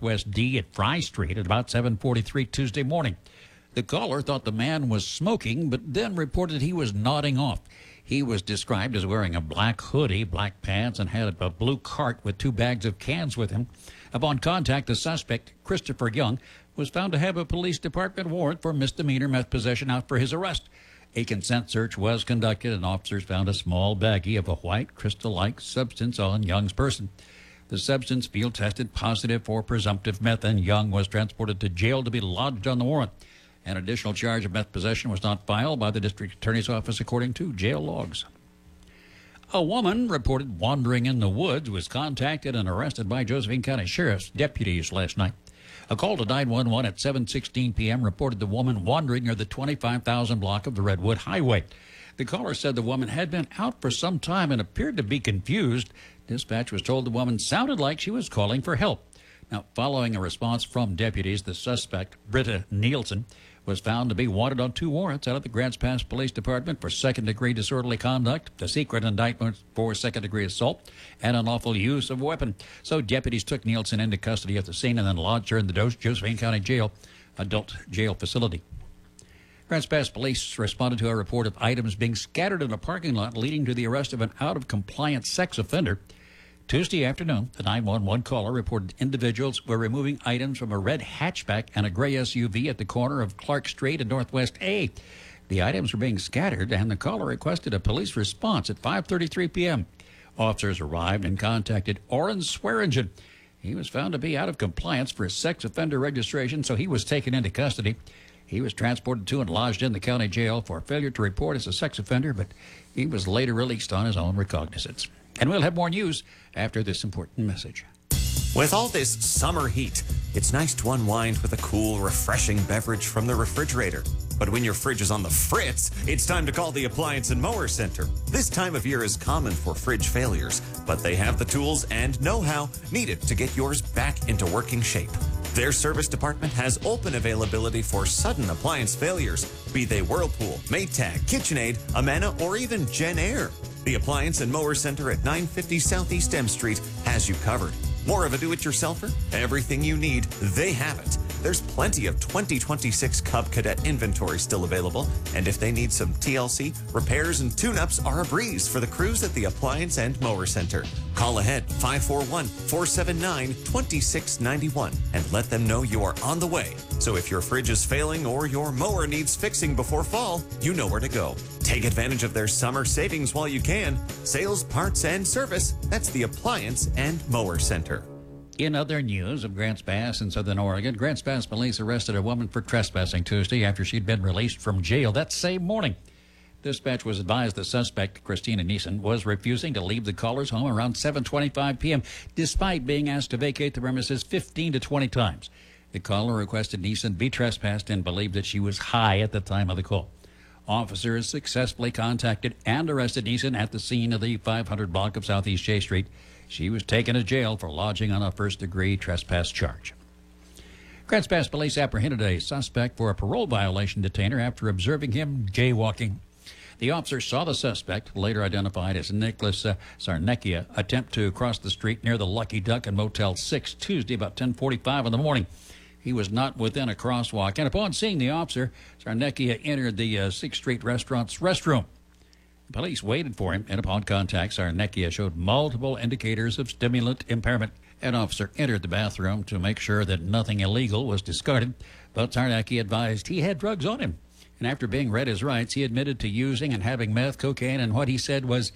Northwest D at Fry Street at about 7:43 Tuesday morning. The caller thought the man was smoking, but then reported he was nodding off. He was described as wearing a black hoodie, black pants, and had a blue cart with 2 bags of cans with him. Upon contact, the suspect, Christopher Young, was found to have a police department warrant for misdemeanor meth possession out for his arrest. A consent search was conducted, and officers found a small baggie of a white crystal-like substance on Young's person. The substance field tested positive for presumptive meth, and Young was transported to jail to be lodged on the warrant. An additional charge of meth possession was not filed by the district attorney's office, according to jail logs. A woman reported wandering in the woods was contacted and arrested by Josephine County Sheriff's deputies last night. A call to 911 at 7:16 p.m. reported the woman wandering near the 25,000 block of the Redwood Highway. The caller said the woman had been out for some time and appeared to be confused. Dispatch was told the woman sounded like she was calling for help. Now, following a response from deputies, the suspect, Britta Nielsen, was found to be wanted on 2 warrants out of the Grants Pass Police Department for second-degree disorderly conduct, a secret indictment for second-degree assault, and unlawful use of a weapon. So deputies took Nielsen into custody at the scene and then lodged her in the Josephine County Jail, adult jail facility. Grants Pass Police responded to a report of items being scattered in a parking lot, leading to the arrest of an out-of-compliance sex offender. Tuesday afternoon, the 911 caller reported individuals were removing items from a red hatchback and a gray SUV at the corner of Clark Street and Northwest A. The items were being scattered, and the caller requested a police response at 5:33 p.m. Officers arrived and contacted Oren Swearingen. He was found to be out of compliance for his sex offender registration, so he was taken into custody. He was transported to and lodged in the county jail for failure to report as a sex offender, but he was later released on his own recognizance. And we'll have more news after this important message. With all this summer heat, it's nice to unwind with a cool, refreshing beverage from the refrigerator. But when your fridge is on the fritz, it's time to call the Appliance and Mower Center. This time of year is common for fridge failures, but they have the tools and know-how needed to get yours back into working shape. Their service department has open availability for sudden appliance failures, be they Whirlpool, Maytag, KitchenAid, Amana, or even JennAir. The Appliance and Mower Center at 950 Southeast M Street has you covered. More of a do-it-yourselfer? Everything you need, they have it. There's plenty of 2026 Cub Cadet inventory still available, and if they need some TLC, repairs and tune-ups are a breeze for the crews at the Appliance and Mower Center. Call ahead 541-479-2691 and let them know you are on the way. So if your fridge is failing or your mower needs fixing before fall, you know where to go. Take advantage of their summer savings while you can. Sales, parts, and service. That's the Appliance and Mower Center. In other news of Grants Pass in Southern Oregon, Grants Pass police arrested a woman for trespassing Tuesday after she'd been released from jail that same morning. Dispatch was advised the suspect, Christina Neeson, was refusing to leave the caller's home around 7:25 p.m., despite being asked to vacate the premises 15 to 20 times. The caller requested Neeson be trespassed and believed that she was high at the time of the call. Officers successfully contacted and arrested Neeson at the scene of the 500 block of Southeast J Street. She was taken to jail for lodging on a first-degree trespass charge. Grants Pass police apprehended a suspect for a parole violation detainer after observing him jaywalking. The officer saw the suspect, later identified as Nicholas Sarnecchia, attempt to cross the street near the Lucky Duck and Motel 6 Tuesday about 10:45 in the morning. He was not within a crosswalk, and upon seeing the officer, Sarnecchia entered the 6th Street restaurant's restroom. Police waited for him, and upon contact, Sarnecchia showed multiple indicators of stimulant impairment. An officer entered the bathroom to make sure that nothing illegal was discarded, but Sarnecchia advised he had drugs on him. And after being read his rights, he admitted to using and having meth, cocaine, and what he said was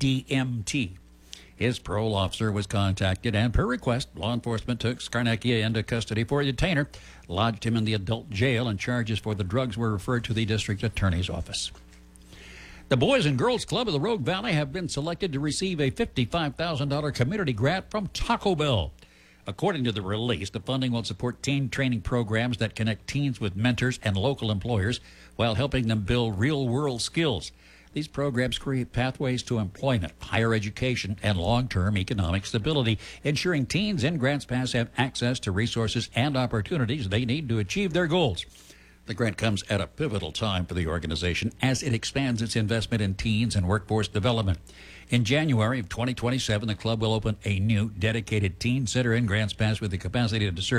DMT. His parole officer was contacted, and per request, law enforcement took Sarnecchia into custody for a detainer, lodged him in the adult jail, and charges for the drugs were referred to the district attorney's office. The Boys and Girls Club of the Rogue Valley have been selected to receive a $55,000 community grant from Taco Bell. According to the release, the funding will support teen training programs that connect teens with mentors and local employers while helping them build real-world skills. These programs create pathways to employment, higher education, and long-term economic stability, ensuring teens in Grants Pass have access to resources and opportunities they need to achieve their goals. The grant comes at a pivotal time for the organization as it expands its investment in teens and workforce development. In January of 2027, the club will open a new dedicated teen center in Grants Pass with the capacity to serve